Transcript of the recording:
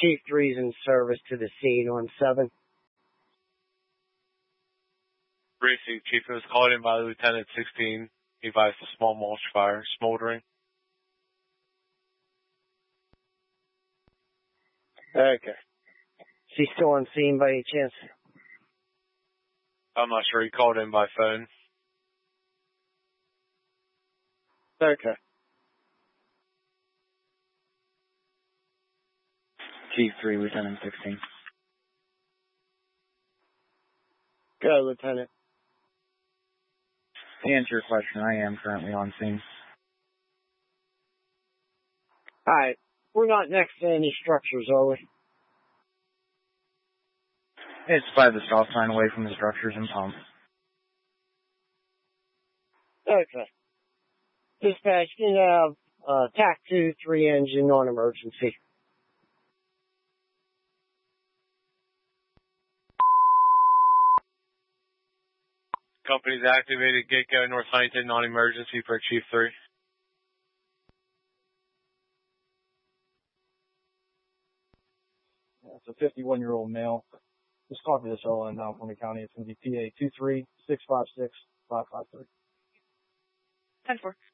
Chief 3's in service to the scene on 7. Racing, Chief was called in by Lieutenant 16. He advised a small mulch fire, smoldering. Okay. Is he still on scene by any chance? I'm not sure. He called in by phone. Okay. Chief 3, Lieutenant 16. Go, Lieutenant. To answer your question, I am currently on scene. Alright. We're not next to any structures, are we? It's by the stop sign away from the structures and pumps. Okay. Dispatch, can you have TAC 2-3 engine on emergency? Company's activated Gitco North Huntington non-emergency for Chief 3. It's a 51-year-old male. Just copy this all in California County. It's going to be PA 23656-553. 10-4.